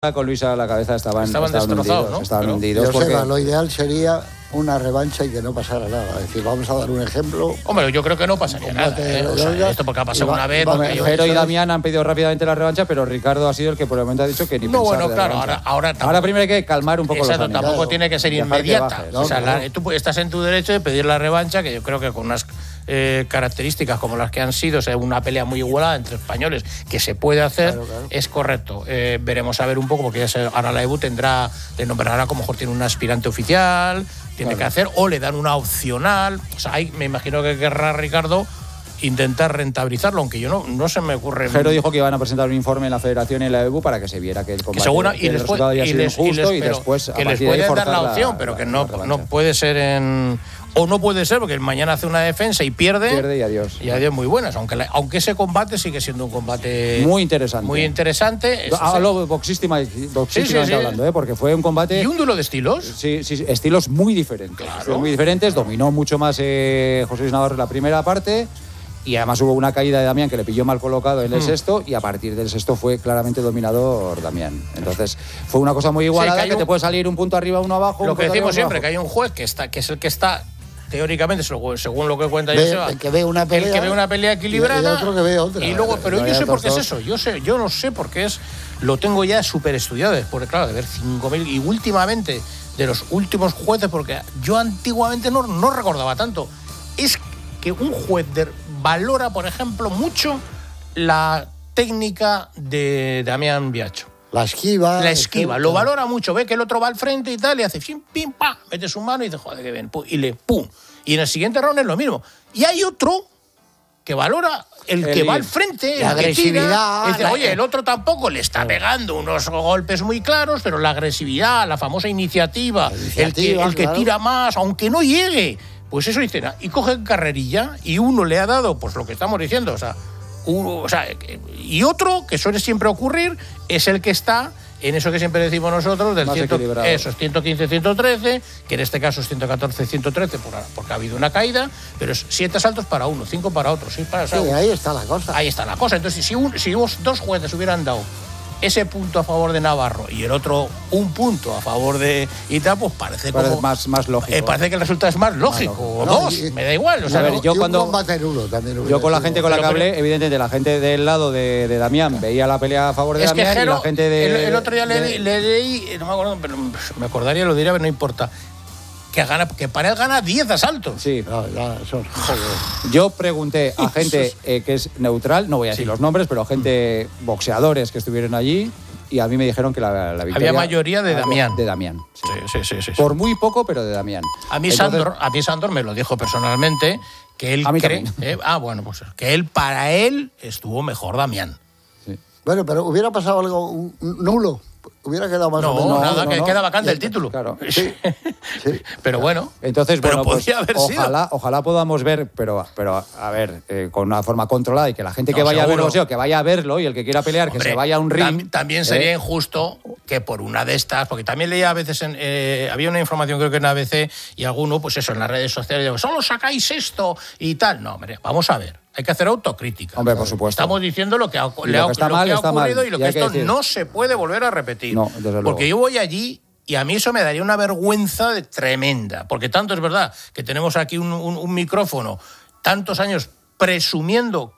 con Luis a la cabeza estaban destrozados, ¿no? Estaban hundidos porque lo ideal sería una revancha y que no pasara nada. Es decir, vamos a dar un ejemplo. Hombre, yo creo que no pasaría nada. O sea, esto porque ha pasado una vez. Jero y Damián han pedido rápidamente la revancha, pero Ricardo ha sido el que por el momento ha dicho que ni pensar. No, bueno, claro, ahora primero hay que calmar un poco los ánimos. Tampoco tiene que ser inmediata. O sea, tú estás en tu derecho de pedir la revancha, que yo creo que con unas características como las que han sido, o sea, una pelea muy igualada entre españoles que se puede hacer, claro. Es correcto. Veremos a ver un poco, porque ahora la EBU le nombrará como mejor tiene un aspirante oficial, tiene que hacer, o le dan una opcional. O sea, me imagino que querrá Ricardo intentar rentabilizarlo, aunque yo no se me ocurre. Jero dijo que iban a presentar un informe en la Federación y en la EBU para que se viera que el combate el resultado había sido injusto y después que les pueden dar la opción, pero que no puede ser o no puede ser, porque mañana hace una defensa y pierde y adiós. Y adiós muy buenas, aunque ese combate sigue siendo un combate muy interesante. Muy interesante. Hablo boxísticamente hablando, porque fue un combate. ¿Y un duelo de estilos? Sí, estilos muy diferentes. Claro. Muy diferentes, dominó mucho más José Luis Navarro en la primera parte. Y además hubo una caída de Damián que le pilló mal colocado en el sexto, y a partir del sexto fue claramente dominador Damián. Entonces fue una cosa muy igualada, que te puede salir un punto arriba, uno abajo. Lo que decimos siempre, que hay un juez que es el que está teóricamente, según lo que cuenta Joseba, el que ve una pelea equilibrada, y otro que ve otra. Y luego, pero yo sé por qué es eso. Yo no sé por qué es. Lo tengo ya súper estudiado, porque claro, de ver 5.000 y últimamente de los últimos jueces, porque yo antiguamente no recordaba tanto. Es que un juez valora, por ejemplo, mucho la técnica de Damián Biacho. La esquiva. Lo valora mucho. Ve que el otro va al frente y tal, y hace pim, pa, mete su mano y dice, joder, qué bien. Pum. Y en el siguiente round es lo mismo. Y hay otro que valora el que va al frente, la agresividad. Dice, oye, el otro tampoco le está pegando unos golpes muy claros, pero la agresividad, la famosa iniciativa, el que tira más, aunque no llegue. Pues eso dice, y coge carrerilla y uno le ha dado, pues lo que estamos diciendo, y otro, que suele siempre ocurrir, es el que está en eso que siempre decimos nosotros, del 115-113, que en este caso es 114-113, porque ha habido una caída, pero es 7 asaltos para uno, 5 para otro. 6 para uno. Ahí está la cosa. Ahí está la cosa. Entonces, si dos jueces hubieran dado ese punto a favor de Navarro y el otro un punto a favor de Ita, pues parece como más lógico. Parece que el resultado es más lógico. Me da igual. O sea, yo con la gente con la que hablé, evidentemente la gente del lado de Damián veía la pelea a favor de Damián, Jero, y la gente de... El otro día le leí, no me acuerdo, pero me acordaría, lo diría, pero no importa. Que para él gana 10 asaltos. Sí. Yo pregunté a gente que es neutral, no voy a decir los nombres, pero gente, boxeadores que estuvieron allí, y a mí me dijeron que la victoria... Había mayoría de Damián. De Damián. Sí. Por muy poco, pero de Damián. A mí Sandor me lo dijo personalmente, que él cree... que para él estuvo mejor Damián. Sí. Bueno, pero hubiera pasado algo nulo. Hubiera quedado más o menos. Nada, que queda vacante el título. Claro. Sí. Pero bueno. Entonces, pero podría haber sido. Ojalá podamos ver, pero a ver, con una forma controlada, y que la gente que vaya a ver boxeo, que vaya a verlo, y el que quiera pelear, que se vaya a un ring. También sería injusto que por una de estas, porque también leía a veces, había una información creo que en ABC, y alguno, pues eso, en las redes sociales, digo, solo sacáis esto y tal. No, hombre, vamos a ver. Hay que hacer autocrítica. Hombre, por supuesto. Estamos diciendo lo que ha ocurrido y lo que esto no se puede volver a repetir. No, desde luego. Porque yo voy allí y a mí eso me daría una vergüenza tremenda. Porque tanto es verdad que tenemos aquí un micrófono tantos años presumiendo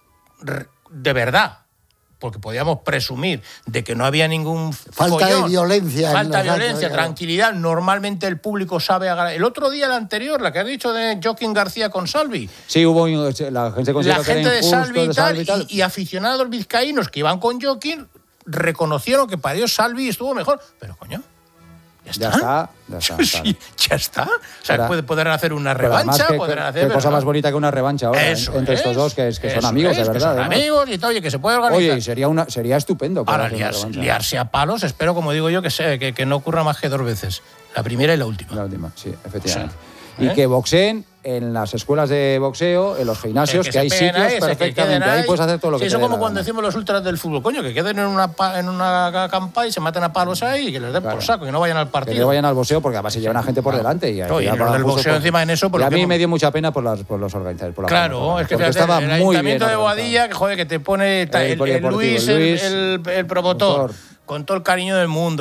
de verdad, porque podíamos presumir de que no había ningún falta de violencia. Tranquilidad. Normalmente el público sabe agarrar. El otro día, el anterior, la que has dicho de Joaquín García con Salvi. Sí, hubo la gente de Salvi y tal, y aficionados vizcaínos que iban con Joaquín reconocieron que para ellos Salvi estuvo mejor. Pero coño, ¿Ya está? Ya está. O sea, pueden hacer una revancha. Qué cosa más bonita que una revancha ahora entre estos dos, que son amigos, de verdad. Son amigos y todo, oye, que se puede organizar. Oye, sería estupendo. Ahora, liarse a palos, espero, como digo yo, que no ocurra más que 2 veces. La primera y la última. La última, sí, efectivamente. Y que boxeen en las escuelas de boxeo, en los gimnasios, que hay sitios perfectamente. Ahí puedes hacer todo lo que eso te dé como la cuando gana. decimos los ultras del fútbol. Coño, que queden en una campa y se maten a palos ahí y que les den por saco, que no vayan al partido. Que no vayan al boxeo, porque además se llevan a gente por delante. Y el boxeo encima en eso... Y a mí me dio mucha pena por los organizadores. Claro, es que estaba el Ayuntamiento de Boadilla, que te pone el Luis, el promotor, con todo el cariño del mundo.